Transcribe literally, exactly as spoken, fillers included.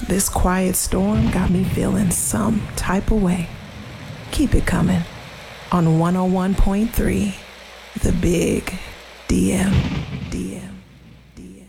This quiet storm got me feeling some type of way. Keep it coming on one oh one point three, The Big D M.